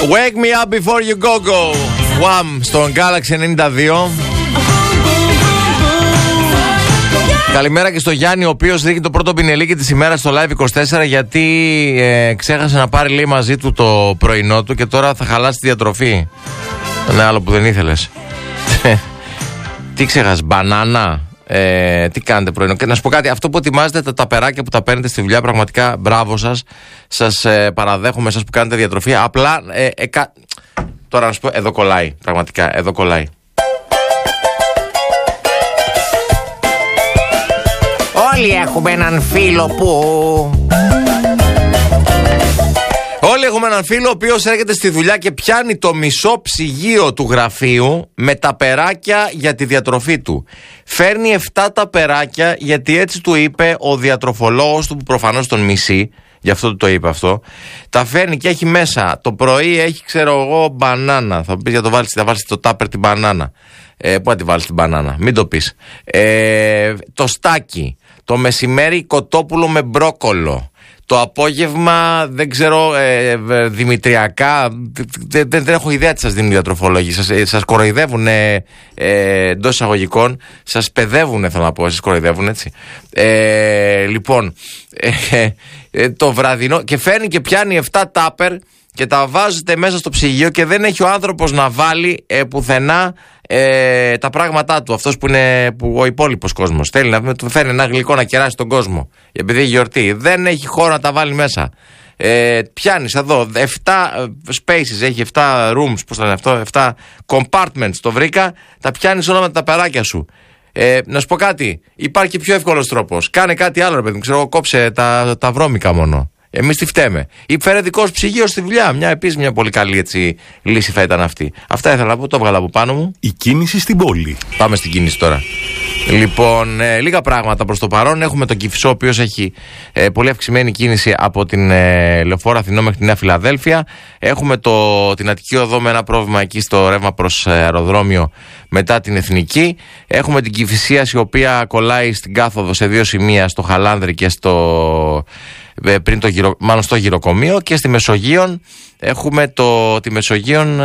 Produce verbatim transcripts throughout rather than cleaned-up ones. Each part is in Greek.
Wake me up before you go go. Wham στον Galaxy ενενήντα δύο. Καλημέρα και στο Γιάννη, ο οποίος ρίχνει το πρώτο πινελίκι της ημέρας στο Live είκοσι τέσσερα, γιατί ε, ξέχασε να πάρει, λέει, μαζί του το πρωινό του και τώρα θα χαλάσει τη διατροφή. Είναι άλλο που δεν ήθελες. Τι ξέχασες, μπανάνα? Ε, τι κάνετε πρωινό? Και να σου πω κάτι, αυτό που ετοιμάζετε, τα ταπεράκια που τα παίρνετε στη δουλειά, πραγματικά μπράβο σας. Σας ε, παραδέχομαι, εσάς που κάνετε διατροφή. Απλά ε, ε, κα... τώρα να σου πω, εδώ κολλάει. Πραγματικά, εδώ κολλάει. Όλοι έχουμε έναν φίλο που... Όλοι έχουμε έναν φίλο ο οποίος έρχεται στη δουλειά και πιάνει το μισό ψυγείο του γραφείου με ταπεράκια για τη διατροφή του. Φέρνει εφτά ταπεράκια γιατί έτσι του είπε ο διατροφολόγος του, που προφανώς τον μισεί, γι' αυτό του το είπε αυτό. Τα φέρνει και έχει μέσα, το πρωί έχει, ξέρω εγώ, μπανάνα. Θα μου πεις, για το βάλεις, θα βάλεις το τάπερ την μπανάνα. Ε, πού να τη βάλεις την μπανάνα, μην το πεις. Ε, το στάκι. Το μεσημέρι κοτόπουλο με μπρόκολο. Το απόγευμα, δεν ξέρω, ε, ε, δημητριακά. Δεν, δεν, δεν έχω ιδέα τι σας δίνουν οι διατροφολόγοι. Σας, ε, σας κοροϊδεύουν ε, ε, εντός εισαγωγικών. Σας παιδεύουν, θέλω να πω. Σας κοροϊδεύουν, έτσι. Ε, λοιπόν, ε, ε, το βραδινό. Και φέρνει και πιάνει εφτά τάπερ και τα βάζετε μέσα στο ψυγείο και δεν έχει ο άνθρωπος να βάλει ε, πουθενά ε, τα πράγματά του. Αυτός που είναι που ο υπόλοιπος κόσμος θέλει να του φέρνει ένα γλυκό να κεράσει τον κόσμο, επειδή έχει γιορτή. Δεν έχει χώρο να τα βάλει μέσα. Ε, πιάνεις εδώ εφτά spaces, έχει εφτά rooms, πώς θα είναι αυτό, εφτά compartments. Το βρήκα, τα πιάνεις όλα με τα περάκια σου. Ε, να σου πω κάτι, υπάρχει και πιο εύκολος τρόπος. Κάνε κάτι άλλο, ρε παιδί μου, ξέρω, κόψε τα, τα βρώμικα μόνο. Εμείς τι φταίμε. Ή φέρε δικό σου ψυγείο στη δουλειά. Μια επίσης μια πολύ καλή, έτσι, λύση θα ήταν αυτή. Αυτά ήθελα να πω, το έβγαλα από πάνω μου. Η κίνηση στην πόλη. Πάμε στην κίνηση τώρα. Λοιπόν, ε, λίγα πράγματα προς το παρόν. Έχουμε τον Κηφισό, ο οποίος έχει ε, πολύ αυξημένη κίνηση από την ε, Λεωφόρο Αθηνών μέχρι τη Νέα Φιλαδέλφια. Έχουμε το, την Αττική Οδό με ένα πρόβλημα εκεί στο ρεύμα προς ε, αεροδρόμιο μετά την Εθνική. Έχουμε την Κηφισίας, η οποία κολλάει στην κάθοδο σε δύο σημεία, στο Χαλάνδρη και στο... πριν το γυρο, μάλλον στο γυροκομείο. Και στη Μεσογείον έχουμε το, τη Μεσογείον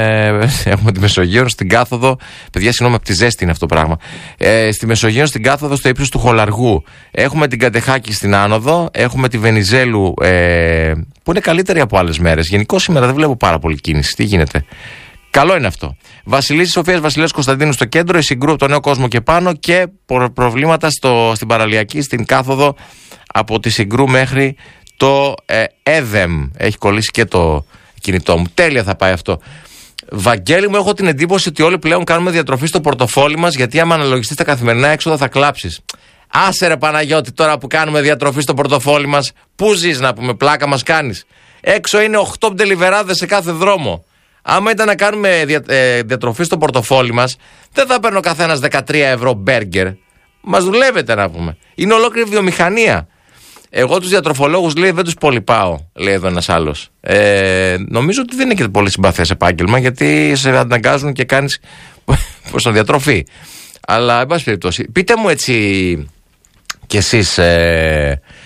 ε, έχουμε τη Μεσογείον στην κάθοδο, παιδιά, συγγνώμη, από τη ζέστη είναι αυτό το πράγμα, ε, στη Μεσογείον στην κάθοδο στο ύψος του Χολαργού. Έχουμε την Κατεχάκη στην άνοδο, έχουμε τη Βενιζέλου ε, που είναι καλύτερη από άλλες μέρες. Γενικώς σήμερα δεν βλέπω πάρα πολύ κίνηση. Τι γίνεται? Καλό είναι αυτό. Βασιλίσσης Σοφίας Βασιλέως Κωνσταντίνου στο κέντρο, η Συγκρού από το Νέο Κόσμο και πάνω, και προβλήματα στο, στην παραλιακή, στην κάθοδο από τη Συγκρού μέχρι το ε, ΕΔΕΜ. Έχει κολλήσει και το κινητό μου. Τέλεια θα πάει αυτό. Βαγγέλη μου, έχω την εντύπωση ότι όλοι πλέον κάνουμε διατροφή στο πορτοφόλι μας, γιατί άμα αναλογιστείς τα καθημερινά έξοδα θα κλάψεις. Άσε ρε Παναγιώτη, τώρα που κάνουμε διατροφή στο πορτοφόλι μας, πού ζεις, να πούμε, πλάκα μας κάνεις? Έξω είναι οκτώ ντελιβεράδες σε κάθε δρόμο. Άμα ήταν να κάνουμε δια, ε, διατροφή στο πορτοφόλι μας, δεν θα παίρνω καθένας δεκατρία ευρώ μπέργκερ. Μας δουλεύετε, να πούμε. Είναι ολόκληρη βιομηχανία. Εγώ τους διατροφολόγους, λέει, δεν τους πολύ πάω, λέει εδώ ένας άλλος. Ε, νομίζω ότι δεν είναι και πολύ συμπαθές επάγγελμα, γιατί σε αναγκάζουν και κάνεις προς τον διατροφή. Αλλά, εν πάση περιπτώσει, πείτε μου έτσι κι εσείς, ε,